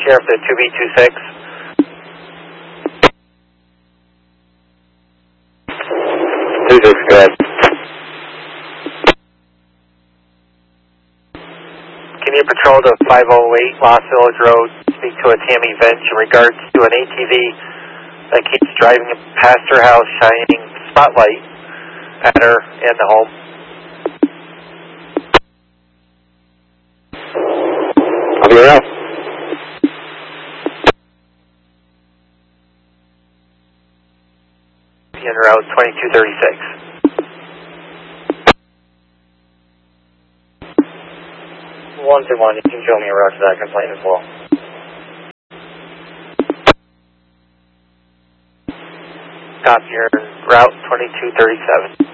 Sheriff to 2B26. 26, go ahead. Can you patrol to 508 Lost Village Road, speak to a Tammy Vench in regards to an ATV that keeps driving past her house, shining spotlight at her and the home? I'll be around. En route 2236. One to one, you can show me a route to that complaint as well. Copy your route 2237.